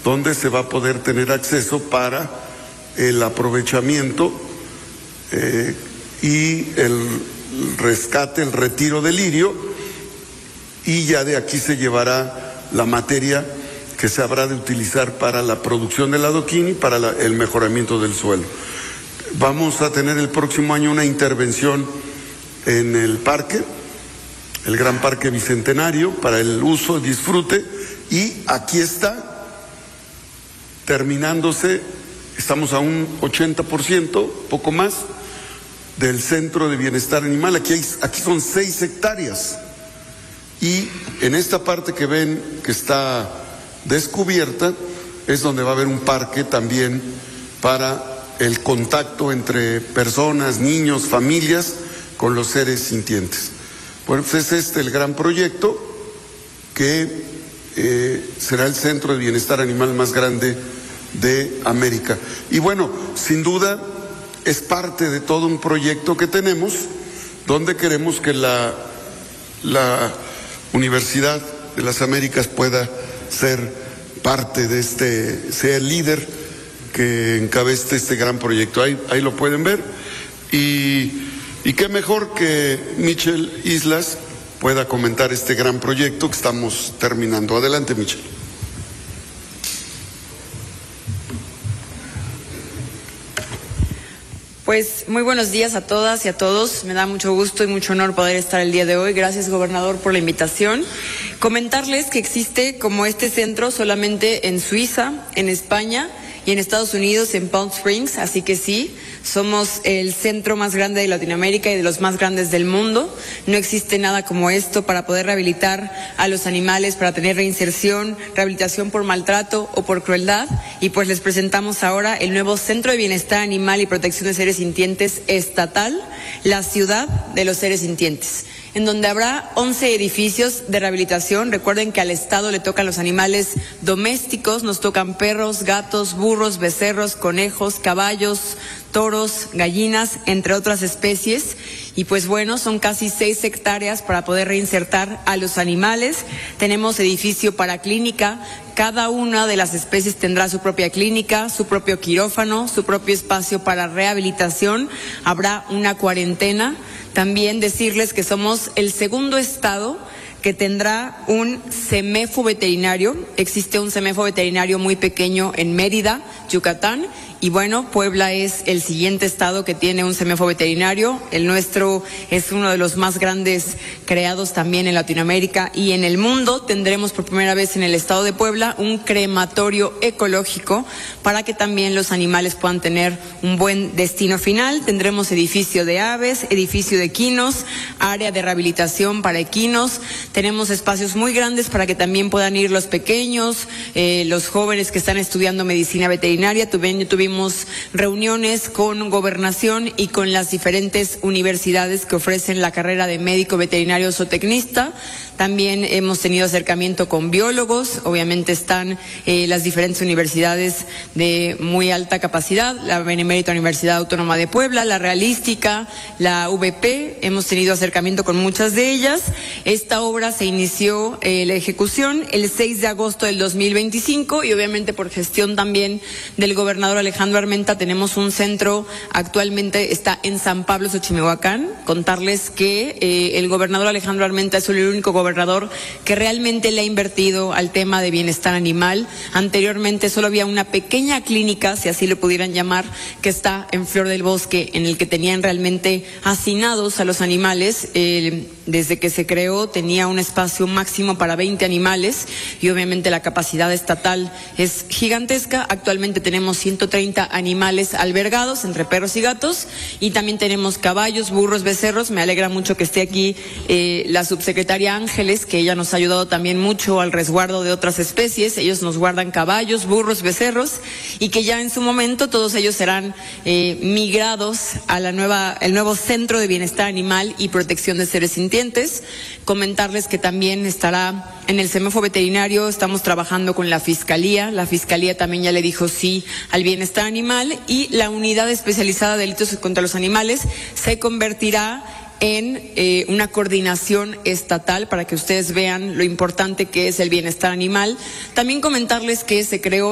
donde se va a poder tener acceso para el aprovechamiento y el rescate, el retiro del lirio, y ya de aquí se llevará la materia que se habrá de utilizar para la producción del adoquín y para el mejoramiento del suelo. Vamos a tener el próximo año una intervención en el parque, el Gran Parque Bicentenario, para el uso y disfrute, y aquí está terminándose, estamos a un 80%, poco más, del Centro de Bienestar Animal. Aquí son 6 hectáreas, y en esta parte que ven que está descubierta es donde va a haber un parque también para el contacto entre personas, niños, familias con los seres sintientes. Bueno, pues es el gran proyecto que será el Centro de Bienestar Animal más grande de América. Y bueno, sin duda es parte de todo un proyecto que tenemos, donde queremos que la Universidad de las Américas pueda ser parte de sea el líder que encabece este gran proyecto. Ahí lo pueden ver, y qué mejor que Michelle Islas pueda comentar este gran proyecto que estamos terminando. Adelante, Michelle. Pues muy buenos días a todas y a todos. Me da mucho gusto y mucho honor poder estar el día de hoy. Gracias, gobernador, por la invitación. Comentarles que existe como este centro solamente en Suiza, en España y en Estados Unidos, en Palm Springs. Así que sí, somos el centro más grande de Latinoamérica y de los más grandes del mundo. No existe nada como esto para poder rehabilitar a los animales, para tener reinserción, rehabilitación por maltrato o por crueldad. Y pues les presentamos ahora el nuevo Centro de Bienestar Animal y Protección de Seres Sintientes estatal, la Ciudad de los Seres Sintientes, en donde habrá 11 edificios de rehabilitación. Recuerden que al Estado le tocan los animales domésticos, nos tocan perros, gatos, burros, becerros, conejos, caballos, toros, gallinas, entre otras especies. Y pues bueno, son casi 6 hectáreas para poder reinsertar a los animales. Tenemos edificio para clínica. Cada una de las especies tendrá su propia clínica, su propio quirófano, su propio espacio para rehabilitación. Habrá una cuarentena. También decirles que somos el segundo estado que tendrá un CEMEFO veterinario. Existe un CEMEFO veterinario muy pequeño en Mérida, Yucatán. Y bueno, Puebla es el siguiente estado que tiene un CEMEFO veterinario. El nuestro es uno de los más grandes creados también en Latinoamérica y en el mundo. Tendremos por primera vez en el estado de Puebla un crematorio ecológico para que también los animales puedan tener un buen destino final. Tendremos edificio de aves, edificio de equinos, área de rehabilitación para equinos. Tenemos espacios muy grandes para que también puedan ir los pequeños, los jóvenes que están estudiando medicina veterinaria. Tuvimos reuniones con Gobernación y con las diferentes universidades que ofrecen la carrera de médico veterinario zootecnista. También hemos tenido acercamiento con biólogos. Obviamente están las diferentes universidades de muy alta capacidad, la Benemérita Universidad Autónoma de Puebla, la Realística, la VP. Hemos tenido acercamiento con muchas de ellas. Esta obra se inició la ejecución el 6 de agosto del 2025 y obviamente por gestión también del gobernador Alejandro Armenta tenemos un centro, actualmente está en San Pablo, Xochimehuacán. Contarles que el gobernador Alejandro Armenta es el único gobernador que realmente le ha invertido al tema de bienestar animal. Anteriormente solo había una pequeña clínica, si así le pudieran llamar, que está en Flor del Bosque, en el que tenían realmente hacinados a los animales. Desde que se creó tenía un espacio máximo para 20 animales y obviamente la capacidad estatal es gigantesca. Actualmente tenemos 130 animales albergados entre perros y gatos, y también tenemos caballos, burros, becerros. Me alegra mucho que esté aquí la subsecretaria Ángeles, que ella nos ha ayudado también mucho al resguardo de otras especies. Ellos nos guardan caballos, burros, becerros, y que ya en su momento todos ellos serán migrados a el nuevo Centro de Bienestar Animal y Protección de Seres Sintientes. Comentarles que también estará en el CEMEFO veterinario. Estamos trabajando con la Fiscalía. La Fiscalía también ya le dijo sí al bienestar animal, y la Unidad Especializada de Delitos contra los Animales se convertirá en una coordinación estatal para que ustedes vean lo importante que es el bienestar animal. También comentarles que se creó